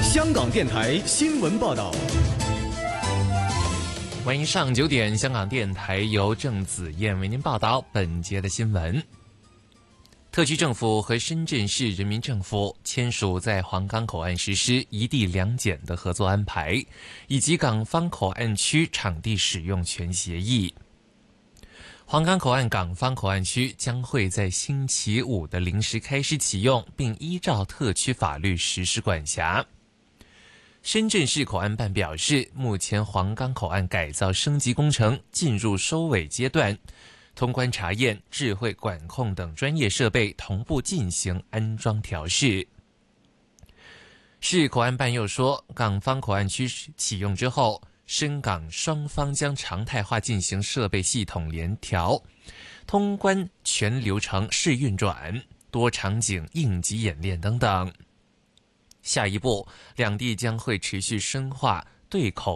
香港电台新闻报道。 欢迎上9点，香港电台由郑子燕为您报道本节的新闻。特区政府和深圳市人民政府签署在皇岗口岸实施一地两检的合作安排，以及港方口岸区场地使用权协议。皇岗口岸港方口岸区将会在星期五的零时开始启用，并依照特区法律实施管辖。深圳市口岸办表示，目前皇岗口岸改造升级工程进入收尾阶段，通关查验、智慧管控等专业设备同步进行安装调试。市口岸办又说，港方口岸区启用之后，深港双方将常态化进行设备系统联调，通关全流程试运转、多场景应急演练等等。下一步，两地将会持续深化对口